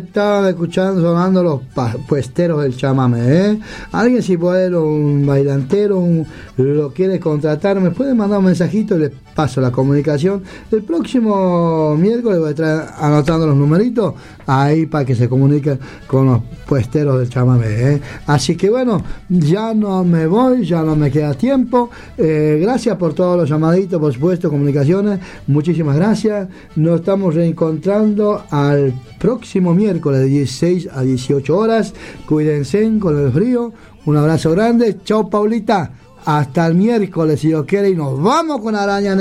estaban escuchando, sonando los puesteros del chamamé. Alguien si puede, un bailantero, lo quiere contratar, me puede mandar un mensajito y les paso la comunicación. El próximo miércoles voy a estar anotando los numeritos ahí para que se comuniquen con los puesteros del chamamé. Así que bueno, ya no me voy, ya no me queda tiempo. Gracias por todos los llamaditos, por supuesto, comunicaciones. Muchísimas gracias. Nos estamos reencontrando al próximo miércoles de 16 a 18 horas. Cuídense con el frío. Un abrazo grande. Chao, Paulita. Hasta el miércoles, si Dios quiere, y nos vamos con Araña